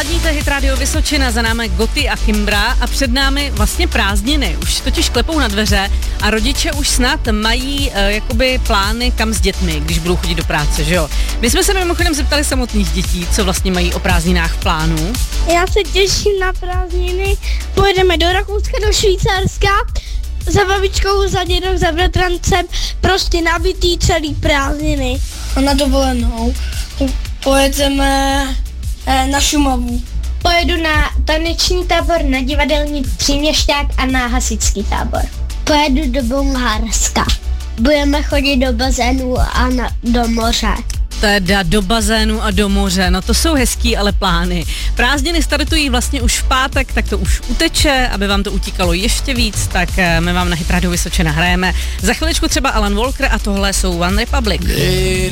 Ladíte Hit Radio Vysočina, za námi Goty a Kimbra a před námi vlastně prázdniny. Už totiž klepou na dveře a rodiče už snad mají jakoby plány kam s dětmi, když budou chodit do práce, že jo? My jsme se mimochodem zeptali samotných dětí, co vlastně mají o prázdninách v plánu. Já se těším na prázdniny, pojedeme do Rakouska, do Švýcarska, za babičkou, za dědou, za bratrancem, prostě nabitý celý prázdniny. A na dovolenou pojedeme na Šumavu. Pojedu na taneční tábor, na divadelní Příměšťák a na hasičský tábor. Pojedu do Bulharska. Budeme chodit do bazénu a do moře. Teda do bazénu a do moře, no to jsou hezký ale plány. Prázdniny startují vlastně už v pátek, tak to už uteče, aby vám to utíkalo ještě víc, tak my vám na Hit Radio Vysočina hrajeme. Za chviličku třeba Alan Walker a tohle jsou One Republic.